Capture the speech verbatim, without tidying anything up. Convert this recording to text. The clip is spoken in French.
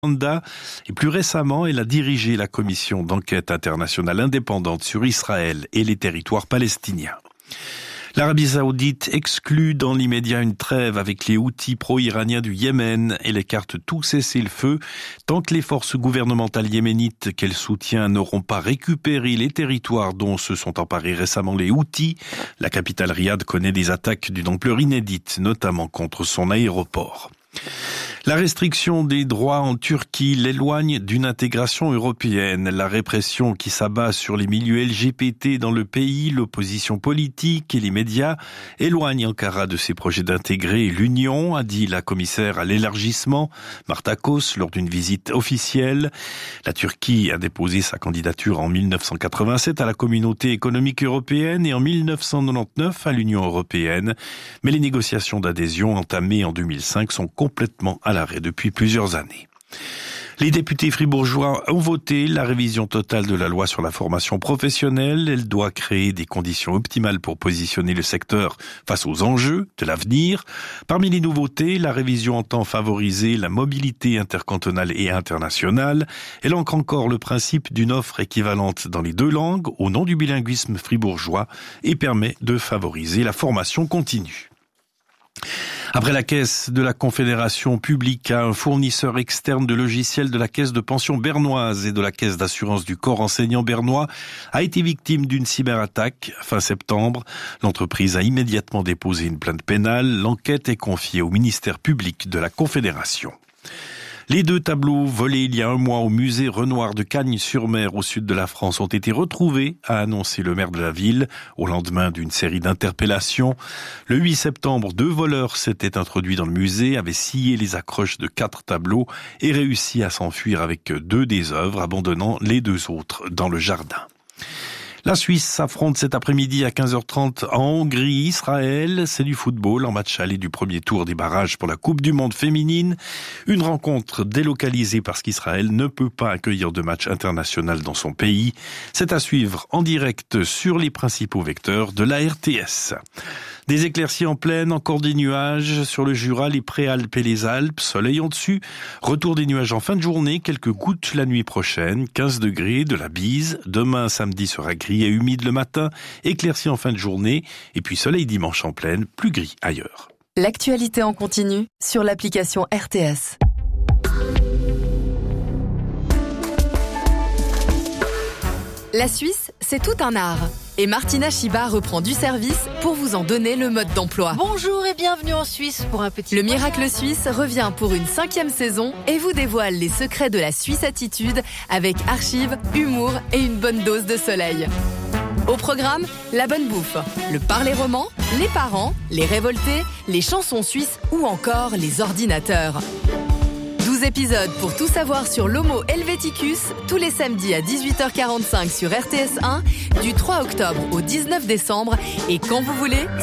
Rwanda. Et plus récemment, elle a dirigé la commission d'enquête internationale indépendante sur Israël et les territoires palestiniens. L'Arabie Saoudite exclut dans l'immédiat une trêve avec les Houthis pro-iraniens du Yémen et écarte tout cessez-le-feu tant que les forces gouvernementales yéménites qu'elle soutient n'auront pas récupéré les territoires dont se sont emparés récemment les Houthis. La capitale Riyad connaît des attaques d'une ampleur inédite, notamment contre son aéroport. La restriction des droits en Turquie l'éloigne d'une intégration européenne. La répression qui s'abat sur les milieux L G B T dans le pays, l'opposition politique et les médias éloignent Ankara de ses projets d'intégrer l'Union, a dit la commissaire à l'élargissement, Marta Kos, lors d'une visite officielle. La Turquie a déposé sa candidature en mille neuf cent quatre-vingt-sept à la Communauté économique européenne et en mille neuf cent quatre-vingt-dix-neuf à l'Union européenne. Mais les négociations d'adhésion entamées en deux mille cinq sont complètement à l'arrêt depuis plusieurs années. Les députés fribourgeois ont voté la révision totale de la loi sur la formation professionnelle. Elle doit créer des conditions optimales pour positionner le secteur face aux enjeux de l'avenir. Parmi les nouveautés, la révision entend favoriser la mobilité intercantonale et internationale. Elle ancre encore le principe d'une offre équivalente dans les deux langues au nom du bilinguisme fribourgeois et permet de favoriser la formation continue. Après la caisse de la Confédération Publica, un fournisseur externe de logiciels de la caisse de pension bernoise et de la caisse d'assurance du corps enseignant bernois a été victime d'une cyberattaque fin septembre. L'entreprise a immédiatement déposé une plainte pénale. L'enquête est confiée au ministère public de la Confédération. Les deux tableaux volés il y a un mois au musée Renoir de Cagnes-sur-Mer au sud de la France ont été retrouvés, a annoncé le maire de la ville, au lendemain d'une série d'interpellations. Le huit septembre, deux voleurs s'étaient introduits dans le musée, avaient scié les accroches de quatre tableaux et réussi à s'enfuir avec deux des œuvres, abandonnant les deux autres dans le jardin. La Suisse s'affronte cet après-midi à quinze heures trente en Hongrie. Israël, c'est du football en match aller du premier tour des barrages pour la Coupe du Monde féminine. Une rencontre délocalisée parce qu'Israël ne peut pas accueillir de match international dans son pays. C'est à suivre en direct sur les principaux vecteurs de la R T S. Des éclaircies en pleine, encore des nuages sur le Jura, les Préalpes et les Alpes, soleil en dessus. Retour des nuages en fin de journée, quelques gouttes la nuit prochaine, quinze degrés, de la bise. Demain, samedi sera gris et humide le matin, éclaircies en fin de journée, et puis soleil dimanche en pleine, plus gris ailleurs. L'actualité en continu sur l'application R T S. La Suisse, c'est tout un art. Et Martina Chiba reprend du service pour vous en donner le mode d'emploi. Bonjour et bienvenue en Suisse pour un petit... Le Miracle Suisse revient pour une cinquième saison et vous dévoile les secrets de la Suisse attitude avec archives, humour et une bonne dose de soleil. Au programme, la bonne bouffe, le parler roman, les parents, les révoltés, les chansons suisses ou encore les ordinateurs. douze épisodes pour tout savoir sur l'Homo Helveticus, tous les samedis à dix-huit heures quarante-cinq sur R T S un, du trois octobre au dix-neuf décembre et quand vous voulez